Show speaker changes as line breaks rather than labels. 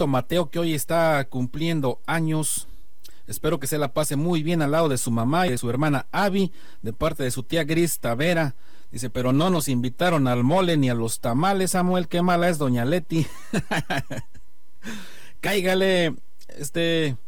hermanito Mateo, que hoy está cumpliendo años. Espero que se la pase muy bien al lado de su mamá y de su hermana Abby, de parte de su tía Gris Tavera. Dice, pero no nos invitaron al mole ni a los tamales, Samuel, qué mala es doña Leti. Cáigale,